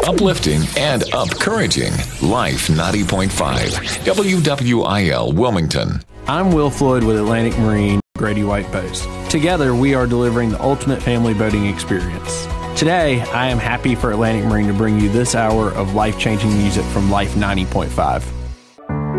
Uplifting and encouraging. Life 90.5. WWIL Wilmington. I'm Will Floyd with Atlantic Marine Grady White Post. Together, we are delivering the ultimate family boating experience. Today, I am happy for Atlantic Marine to bring you this hour of life-changing music from Life 90.5.